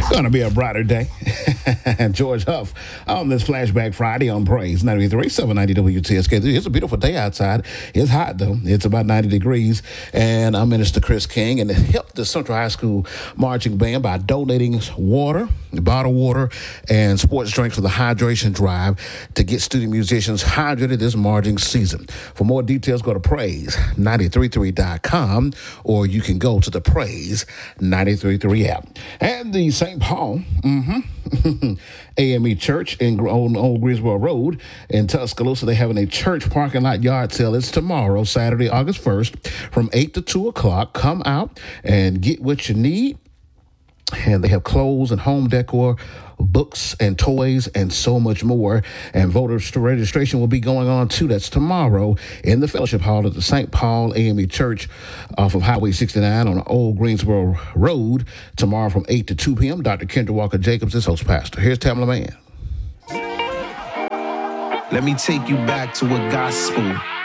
Gonna be a brighter day. George Huff on this Flashback Friday on Praise 93, 790 WTSK. It's a beautiful day outside. It's hot though. It's about 90 degrees. And I'm Minister Chris King, and it helped the Central High School marching band by donating water, bottled water, and sports drinks for the hydration drive to get student musicians hydrated this marching season. For more details, go to praise933.com, or you can go to the Praise 933 app. And the St. Paul AME Church on Old Greensboro Road in Tuscaloosa, they're having a church parking lot yard sale. It's tomorrow, Saturday, August 1st, from 8 to 2 o'clock. Come out and get what you need. And they have clothes and home decor, books and toys, and so much more. And voter registration will be going on too. That's tomorrow in the Fellowship Hall at the St. Paul AME Church off of Highway 69 on Old Greensboro Road. Tomorrow from 8 to 2 p.m. Dr. Kendra Walker Jacobs is host pastor. Here's Tamla Mann. Let me take you back to a gospel